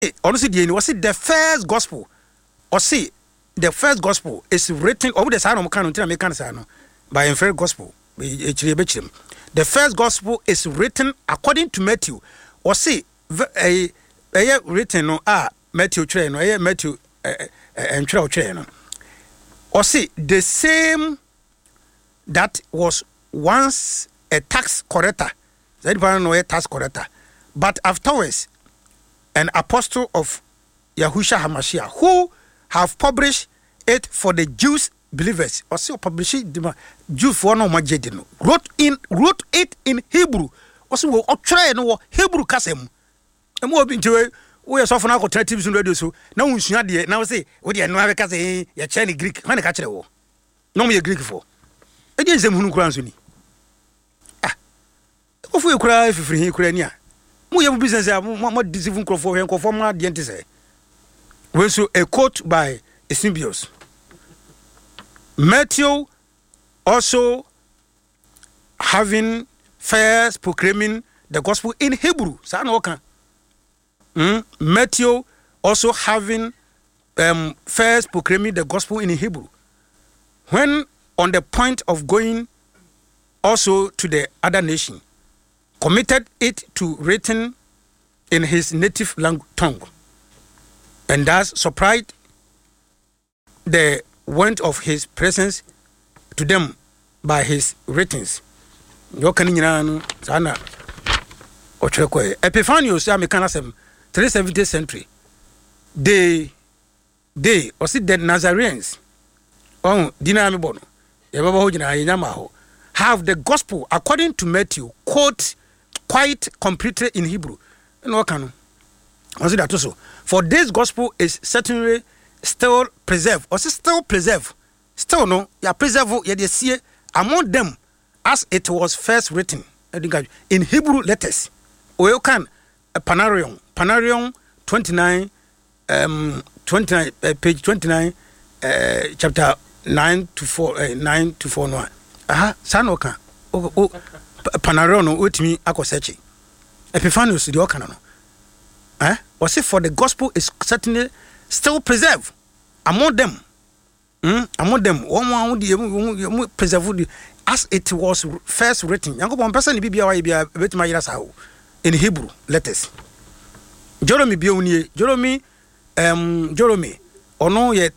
honestly the first gospel or see the first gospel is written over the sign of Mekano by a first gospel. The first gospel is written according to Matthew. Or see a written no Matthew train or Matthew and train. Or see the same that was once a tax collector. That no a tax collector. But afterwards, an apostle of Yahushua HaMashiach, who have published it for the Jews believers, or so published the Jews for no majedino, wrote it in Hebrew, also will try no Hebrew kasem. And more been to we are so for now alternatives in radio. So now we should now say, what you know, because you're Chinese Greek, when I catch the war. No, me a Greek for. It is them who crowns me. If we cry if free Ukraine. We have business more deceiving for him conform the entity. We saw a quote by Eusebius. Matthew also having first proclaiming the gospel in Hebrew. Matthew also having first proclaiming the gospel in Hebrew. When on the point of going also to the other nation, committed it to written in his native tongue, and thus surprised the want of his presence to them by his writings. Epiphanius, Americanasem, 370th century. They, or see the Nazarenes, have the gospel according to Matthew, quote, quite completely in Hebrew. And what can was it that also? For this gospel is certainly still preserved, or still preserved, still no, ya preserve ya de see among them as it was first written in Hebrew letters. Or you can Panarion 29 page 29 chapter 9 to 4 9 to 4 no. Sanoka Panarion utimi akosechi. Epiphanius the okana no. Was it for the gospel is certainly still preserved among them. Among them, one preserved as it was first written. One person in Hebrew letters. Jeremy Bioni, Jeremy, ono ye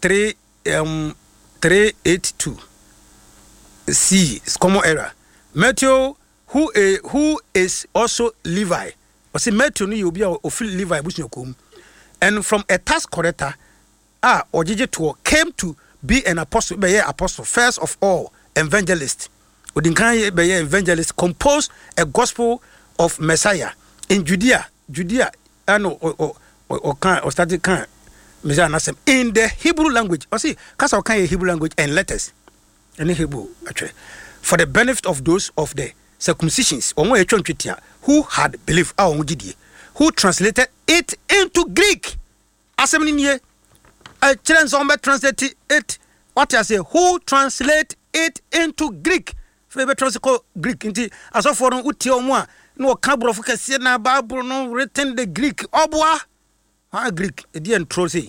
382. C, common error. Matthew, who is also Levi. I say Matthew you be a Levi Bushnyokum. And from a tax collector, Ojije came to be an apostle, be apostle, first of all, evangelist. Odinkan be evangelist, composed a gospel of Messiah in Judea, and or started can Messiah Nasem in the Hebrew language. I see, cause can Hebrew language and letters. In Hebrew, actually, for the benefit of those of the circumcisions, who had believed, who translated it into Greek. As a translate it. What I say, who translate it into Greek? Favorite translate Greek into as of for Utiomwa, no cabro of Cassiana Bible, no written the Greek. Obwa, Greek, a dear trossy.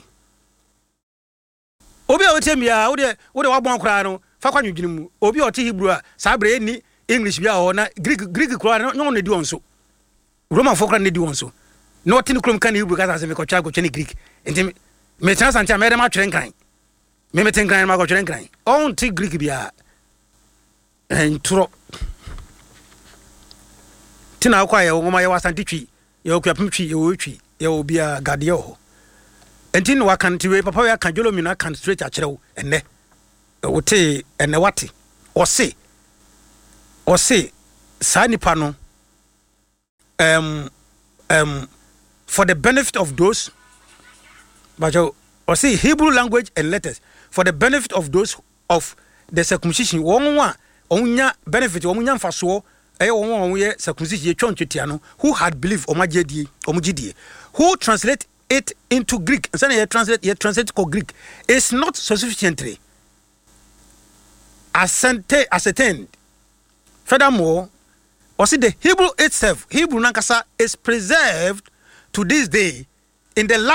Obi Otemia, what a wabon crano, Fakwan Jim, Obi or Hebrew, Sabre, ni English, or Greek crano, no one do so. Roman folk need do so. Not in Crum can you because as a Mekochago Greek. And me chance and Madame Trenkai. Me think I am a Trenkai. On take Greek bia and tro. Tina acquire my was antichi, your capuchi, your uchi, your be a gadio. And tin wakan to Papa can Jolomina can straight at Chero and ne. Ote and the wati. Or say, Sani Pano. For the benefit of those, but or say Hebrew language and letters, for the benefit of those of the circumcision, onya benefit, omunya faso, circumcision, who had believed omujidi, who translate it into Greek, and translate to Greek, is not sufficiently ascertained. Furthermore, or see the Hebrew itself, Hebrew Nankasa is preserved to this day in the